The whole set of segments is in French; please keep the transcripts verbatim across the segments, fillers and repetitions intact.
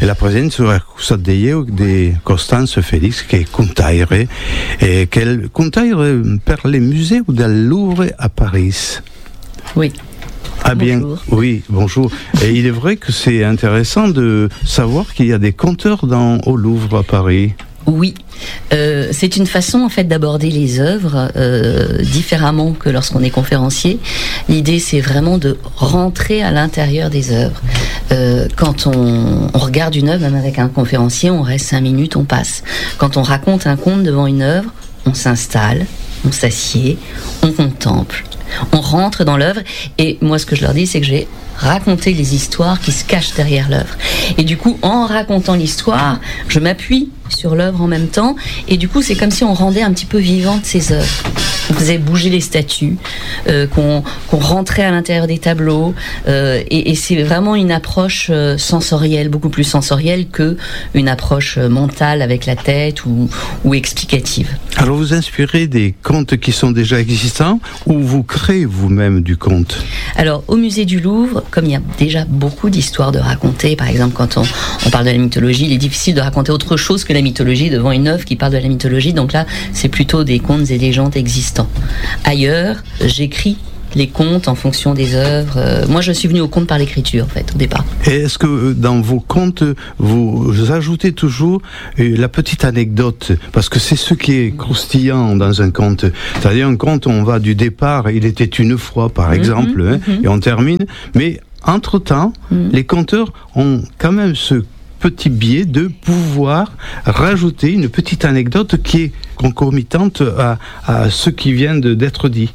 e la presenza de io di Costanzo Felix che è contaire e che è contaire per les musées del Louvre à Paris. Oui. Ah bien, bonjour. Oui, bonjour. Et il est vrai que c'est intéressant de savoir qu'il y a des conteurs dans, au Louvre à Paris. Oui, euh, c'est une façon en fait d'aborder les œuvres euh, différemment que lorsqu'on est conférencier. L'idée c'est vraiment de rentrer à l'intérieur des œuvres. Euh, quand on, on regarde une œuvre, même avec un conférencier, on reste cinq minutes, on passe. Quand on raconte un conte devant une œuvre, on s'installe, on s'assied, on contemple. On rentre dans l'œuvre et moi ce que je leur dis c'est que j'ai raconté les histoires qui se cachent derrière l'œuvre. Et du coup en racontant l'histoire, je m'appuie sur l'œuvre en même temps et du coup c'est comme si on rendait un petit peu vivante ces œuvres. On faisait bouger les statues, euh, qu'on, qu'on rentrait à l'intérieur des tableaux euh, et, et c'est vraiment une approche euh, sensorielle, beaucoup plus sensorielle que une approche euh, mentale avec la tête ou, ou explicative. Alors vous inspirez des contes qui sont déjà existants ou vous créez vous-même du conte? Alors au musée du Louvre, comme il y a déjà beaucoup d'histoires de raconter, par exemple quand on, on parle de la mythologie, il est difficile de raconter autre chose que la mythologie devant une œuvre qui parle de la mythologie, donc là c'est plutôt des contes et légendes existants. Ailleurs, j'écris les contes en fonction des œuvres. Euh, moi, je suis venue au conte par l'écriture, en fait, au départ. Et est-ce que dans vos contes, vous ajoutez toujours la petite anecdote? Parce que c'est ce qui est croustillant dans un conte. C'est-à-dire un conte, on va du départ, il était une fois, par exemple, mmh, hein, mmh. et on termine. Mais entre-temps, mmh. les conteurs ont quand même ce petit biais de pouvoir rajouter une petite anecdote qui est concomitante à, à ce qui vient de, d'être dit.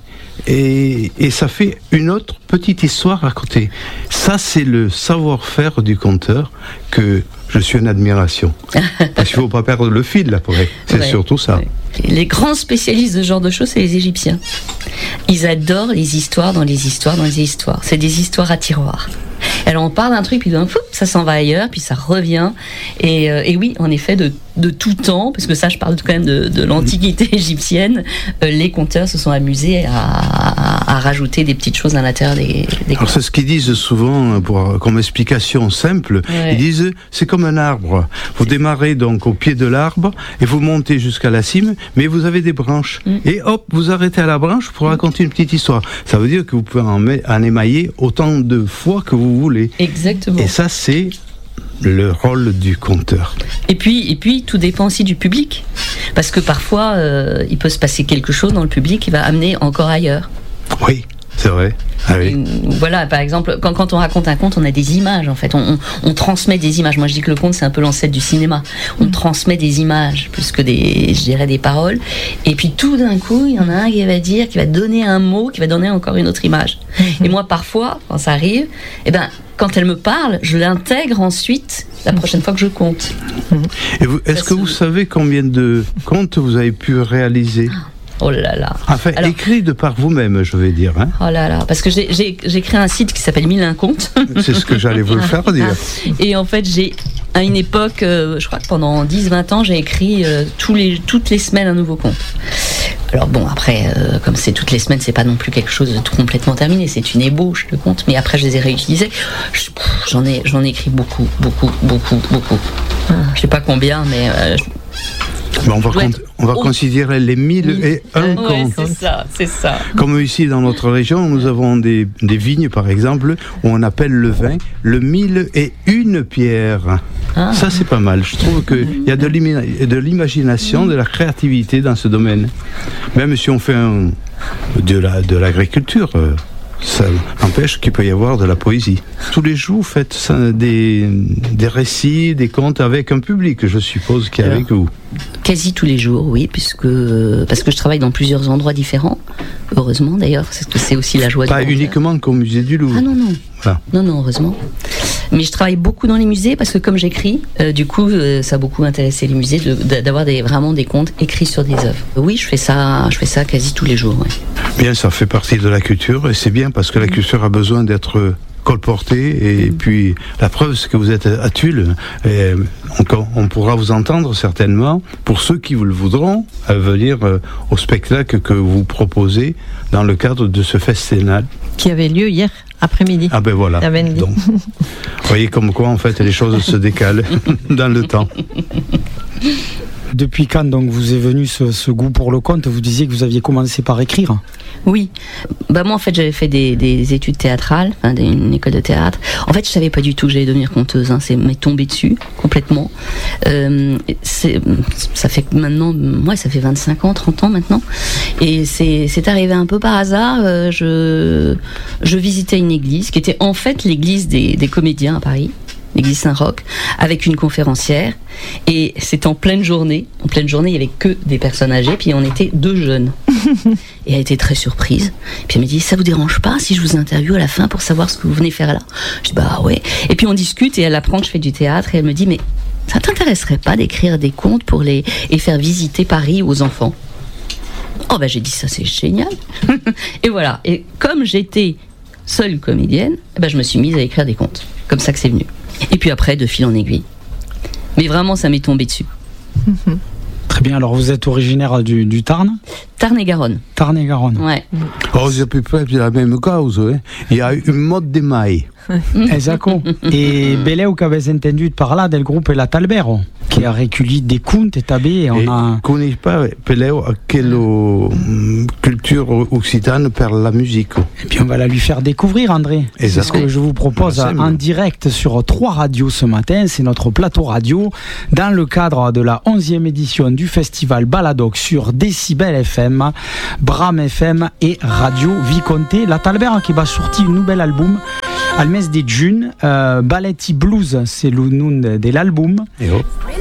Et, et ça fait une autre petite histoire à côté. Ça, c'est le savoir-faire du conteur que je suis en admiration. Parce qu'il ne faut pas perdre le fil, là, pour elle. C'est ouais, surtout ça. Ouais. Les grands spécialistes de ce genre de choses, c'est les Égyptiens. Ils adorent les histoires dans les histoires dans les histoires. C'est des histoires à tiroir. Alors on parle d'un truc, puis d'un coup, ça s'en va ailleurs, puis ça revient. Et, euh, et oui, en effet, de, de tout temps, parce que ça, je parle quand même de, de l'Antiquité égyptienne, euh, les conteurs se sont amusés à, à, à rajouter des petites choses à l'intérieur des, des Alors c'est ce qu'ils disent souvent, pour, comme explication simple. Ouais. Ils disent, c'est comme un arbre. Vous démarrez donc au pied de l'arbre, et vous montez jusqu'à la cime, mais vous avez des branches. Mm. Et hop, vous arrêtez à la branche pour raconter une petite histoire. Ça veut dire que vous pouvez en, en émailler autant de fois que vous voulez. Exactement. Et ça, c'est le rôle du conteur. Et puis, et puis, tout dépend aussi du public. Parce que parfois, euh, il peut se passer quelque chose dans le public qui va amener encore ailleurs. Oui, c'est vrai. Ah oui. Et, voilà, par exemple, quand, quand on raconte un conte, on a des images, en fait. On, on, on transmet des images. Moi, je dis que le conte, c'est un peu l'ancêtre du cinéma. On mmh. transmet des images, plus que des, je dirais, des paroles. Et puis, tout d'un coup, il y en a un qui va dire, qui va donner un mot, qui va donner encore une autre image. Mmh. Et moi, parfois, quand ça arrive, eh ben, quand elle me parle, je l'intègre ensuite la prochaine fois que je compte. Et vous, est-ce que vous savez combien de contes vous avez pu réaliser ? Oh là là. Enfin, alors, écrit de par vous-même, je vais dire. Hein. Oh là là, parce que j'ai, j'ai, j'ai créé un site qui s'appelle Mille un contes. C'est ce que j'allais vous le faire dire. Et en fait, j'ai, à une époque, euh, je crois que pendant dix vingt ans, j'ai écrit euh, tous les, toutes les semaines un nouveau conte. Alors bon, après, euh, comme c'est toutes les semaines, c'est pas non plus quelque chose de tout complètement terminé, c'est une ébauche de conte, mais après je les ai réutilisés. Je, pff, j'en ai, j'en ai écrit beaucoup, beaucoup, beaucoup, beaucoup. Je sais pas combien, mais... Euh, Mais on va, con- on va considérer les mille et un contes. Ouais, c'est ça, c'est ça. Comme ici dans notre région, nous avons des, des vignes, par exemple, où on appelle le vin le mille et une pierres. Ah. Ça, c'est pas mal. Je trouve qu'il y a de, l'ima- de l'imagination, de la créativité dans ce domaine. Même si on fait un, de, la, de l'agriculture, euh, ça n'empêche qu'il peut y avoir de la poésie. Tous les jours, vous faites ça, des, des récits, des contes avec un public, je suppose, qui est Alors, avec vous. Quasi tous les jours, oui, puisque, parce que je travaille dans plusieurs endroits différents. Heureusement, d'ailleurs, parce que c'est aussi la joie Pas du Pas uniquement qu'au musée du Louvre. Ah non, non. Voilà. Non, non, heureusement. Mais je travaille beaucoup dans les musées parce que comme j'écris, euh, du coup, euh, ça a beaucoup intéressé les musées de, de, d'avoir des, vraiment des contes écrits sur des œuvres. Oui, je fais ça, je fais ça quasi tous les jours. Ouais. Bien, ça fait partie de la culture et c'est bien parce que la culture a besoin d'être colportée et mmh. puis la preuve c'est que vous êtes à Tulle et on, on pourra vous entendre certainement pour ceux qui vous le voudront à venir euh, au spectacle que vous proposez dans le cadre de ce festival qui avait lieu hier après-midi. Ah ben voilà. Donc, vous voyez comme quoi en fait les choses se décalent dans le temps. Depuis quand donc vous est venu ce, ce goût pour le conte? Vous disiez que vous aviez commencé par écrire. Oui, bah moi en fait j'avais fait des, des études théâtrales, enfin, des, une école de théâtre. En fait je savais pas du tout que j'allais devenir conteuse, hein. C'est m'est tombé dessus complètement. Euh, c'est, ça fait maintenant, ouais, ça fait vingt-cinq ans, trente ans maintenant, et c'est, c'est arrivé un peu par hasard. Euh, je, je visitais une église qui était en fait l'église des, des comédiens à Paris. L'église Saint-Roch, avec une conférencière, et c'était en pleine journée. En pleine journée, il y avait que des personnes âgées, puis on était deux jeunes. Et elle était très surprise. Puis elle m'a dit, ça vous dérange pas si je vous interviewe à la fin pour savoir ce que vous venez faire là? Je dis, bah ouais. Et puis on discute, et elle apprend que je fais du théâtre, et elle me dit, mais ça t'intéresserait pas d'écrire des contes pour les et faire visiter Paris aux enfants? Oh bah j'ai dit, ça c'est génial. Et voilà. Et comme j'étais seule comédienne, bah, je me suis mise à écrire des contes. Comme ça que c'est venu. Et puis après, de fil en aiguille. Mais vraiment, ça m'est tombé dessus. Mmh. Très bien. Alors, vous êtes originaire du, du Tarn? Tarn-et-Garonne. Tarn-et-Garonne. Ouais. Oh, c'est à peu près la même cause. Hein. Il y a une mode des mailles. Esatto. E beleu che avete sentito parlare del gruppo La Talbero, che ha recueilli des contes et tabé. On a... connais pas Peleu quelle culture occitane per la musique. Et puis on va la lui faire découvrir, André. Exactement. C'est ce que je vous propose en direct sur trois radios ce matin. C'est notre plateau radio dans le cadre de la onzième édition du festival Baladoc sur Décibel F M, Bram F M et Radio Viconté. La Talbera qui va sortir un nouvel album al mes de juin. euh, Balletti Blues, c'est le nom de, de l'album. Et oh.